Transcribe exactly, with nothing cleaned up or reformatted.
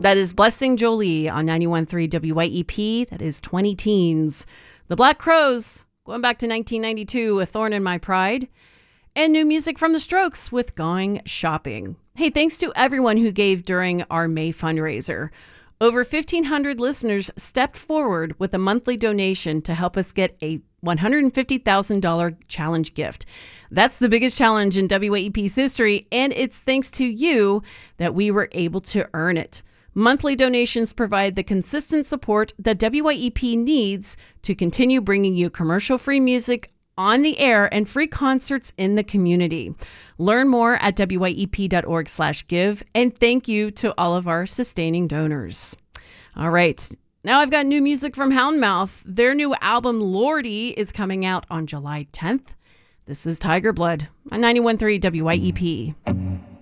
That is Blessing Jolie on ninety-one point three W Y E P. That is twenty teens. The Black Crowes, going back to nineteen ninety-two, A Thorn in My Pride. And new music from The Strokes with Going Shopping. Hey, thanks to everyone who gave during our May fundraiser. Over fifteen hundred listeners stepped forward with a monthly donation to help us get a one hundred fifty thousand dollars challenge gift. That's the biggest challenge in W Y E P's history, and it's thanks to you that we were able to earn it. Monthly donations provide the consistent support that W Y E P needs to continue bringing you commercial-free music on the air and free concerts in the community. Learn more at W Y E P dot org slash give, and thank you to all of our sustaining donors. All right, now I've got new music from Houndmouth. Their new album, Lordy, is coming out on July tenth. This is Tiger Blood on ninety-one point three W Y E P.